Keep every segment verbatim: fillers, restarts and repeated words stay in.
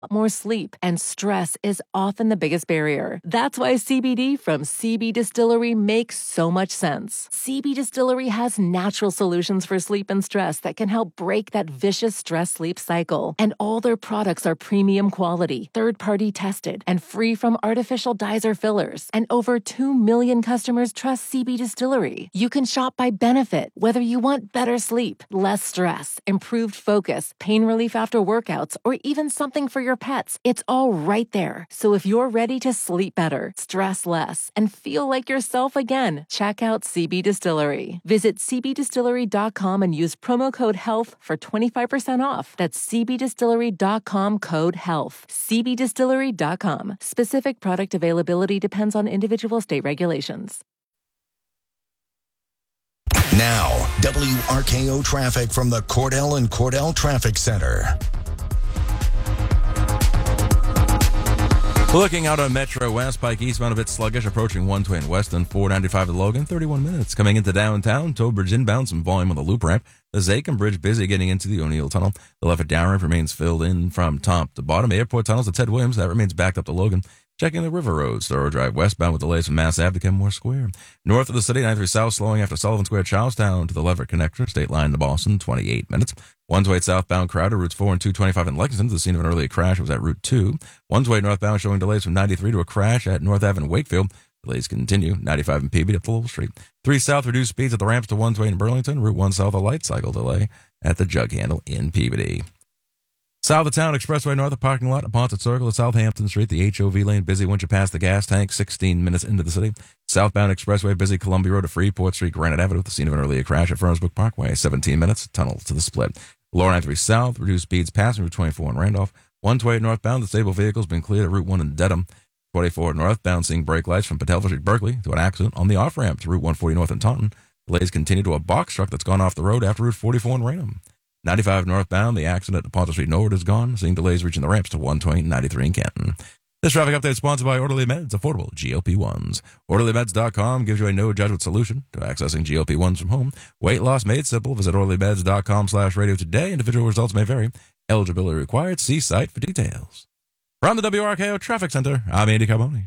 more sleep, and stress is often the biggest barrier. That's why C B D from C B Distillery makes so much sense. C B Distillery has natural solutions for sleep and stress that can help break that vicious stress-sleep cycle. And all their products are premium quality, third-party tested, and free from artificial dyes or fillers. And over two million customers trust C B Distillery. You can shop by benefit, whether you want better sleep, less stress, improved focus, pain relief after workouts, or even something for your pets. It's all right there. So if you're ready to sleep better, stress less, and feel like yourself again, check out C B Distillery. Visit c b distillery dot com and use promo code HEALTH for twenty-five percent off. That's c b distillery dot com code HEALTH. c b distillery dot com. Specific product availability depends on individual state regulations. Now, W R K O traffic from the Cordell and Cordell Traffic Center. Looking out on Metro West, Pike eastbound a bit sluggish, approaching one twenty west and four ninety-five to Logan, thirty-one minutes. Coming into downtown, Toll Bridge inbound, some volume on the loop ramp. The Zakin Bridge busy getting into the O'Neill Tunnel. The left at down ramp remains filled in from top to bottom. Airport tunnels at Ted Williams, that remains backed up to Logan. Checking the River Road, Storrow Drive westbound with delays from Mass Ave to Kenmore Square. North of the city, ninety-three South slowing after Sullivan Square, Charlestown to the Leverett Connector, State Line to Boston, twenty-eight minutes. One-way southbound Crowder, routes four and two twenty-five in Lexington to the scene of an earlier crash. It was at Route two. One-way northbound showing delays from ninety-three to a crash at North Avenue Wakefield. Delays continue, ninety-five in P B to Lowell Street. three South reduced speeds at the ramps to one-way in Burlington. Route one South a light cycle delay at the Jug Handle in P B D. South of town, Expressway north of parking lot at Ponset Circle at Southampton Street. The H O V lane busy once you pass the gas tank, sixteen minutes into the city. Southbound Expressway busy Columbia Road to Freeport Street, Granite Avenue at the scene of an earlier crash at Furnace-Brook Parkway, seventeen minutes. Tunnel to the split. Lower ninety-three South, reduced speeds passing Route twenty-four in Randolph. one-way northbound, the stable vehicle's been cleared at Route one in Dedham. twenty-four northbound, seeing brake lights from Patelva Street, Berkeley, to an accident on the off-ramp to Route one forty north in Taunton. Delays continue to a box truck that's gone off the road after Route forty-four in Raynham. ninety-five northbound, the accident at Ponce Street Norwood is gone, seeing delays reaching the ramps to one twenty and ninety-three in Canton. This traffic update is sponsored by Orderly Meds, affordable G L P ones. orderly meds dot com gives you a no-judgment solution to accessing G L P ones from home. Weight loss made simple. Visit orderly meds dot com slash radio today. Individual results may vary. Eligibility required. See site for details. From the W R K O Traffic Center, I'm Andy Carboni.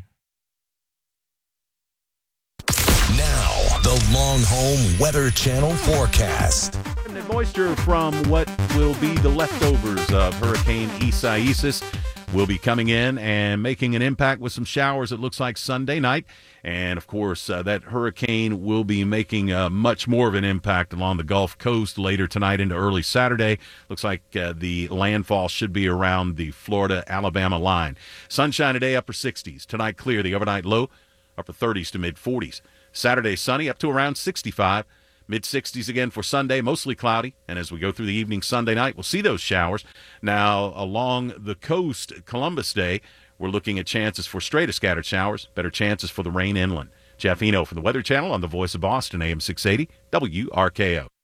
Now, the Long Home Weather Channel forecast. Moisture from what will be the leftovers of Hurricane Isaias will be coming in and making an impact with some showers, it looks like, Sunday night. And, of course, uh, that hurricane will be making uh, much more of an impact along the Gulf Coast later tonight into early Saturday. Looks like uh, the landfall should be around the Florida-Alabama line. Sunshine today, upper sixties. Tonight, clear. The overnight low, upper thirties to mid-forties. Saturday, sunny, up to around sixty-five. mid-sixties again for Sunday, mostly cloudy. And as we go through the evening Sunday night, we'll see those showers. Now, along the coast, Columbus Day, we're looking at chances for straight of scattered showers, better chances for the rain inland. Jeff Eno from the Weather Channel on the Voice of Boston, A M six eighty, W R K O.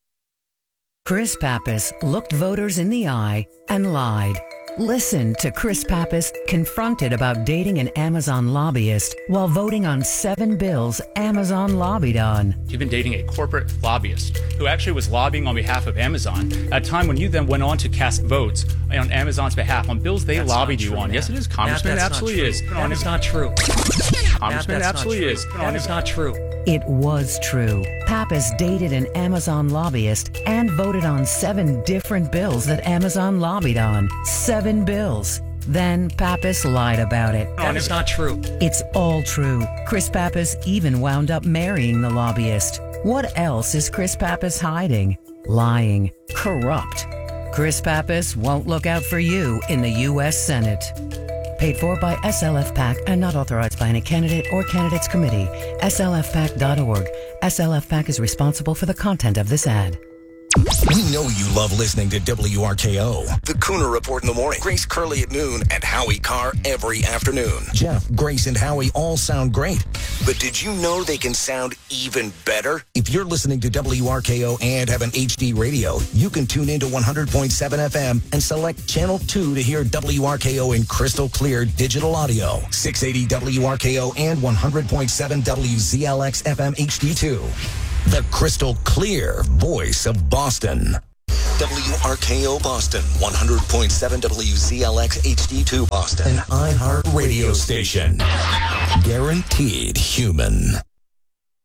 Chris Pappas looked voters in the eye and lied. Listen to Chris Pappas confronted about dating an Amazon lobbyist while voting on seven bills Amazon lobbied on. You've been dating a corporate lobbyist who actually was lobbying on behalf of Amazon at a time when you then went on to cast votes on Amazon's behalf on bills they that's lobbied you true, on. Man. Yes, it is, Congressman. That, it absolutely is. That is not true. Congressman, it absolutely is. That is not true. It was true. Pappas dated an Amazon lobbyist and voted on seven different bills that Amazon lobbied on. Seven bills. Then Pappas lied about it. That is not true. It's all true. Chris Pappas even wound up marrying the lobbyist. What else is Chris Pappas hiding? Lying. Corrupt. Chris Pappas won't look out for you in the U S Senate. Paid for by S L F PAC and not authorized by any candidate or candidates committee. S L F pac dot org. S L F PAC is responsible for the content of this ad. We know you love listening to W R K O. The Cooner Report in the morning. Grace Curley at noon and Howie Carr every afternoon. Jeff, Grace, and Howie all sound great. But did you know they can sound even better? If you're listening to W R K O and have an H D radio, you can tune into one hundred point seven F M and select Channel two to hear W R K O in crystal clear digital audio. six eighty W R K O and one hundred point seven W Z L X F M H D two. The crystal clear voice of Boston. W R K O Boston, one hundred point seven W Z L X H D two Boston, an iHeart radio station. Guaranteed human.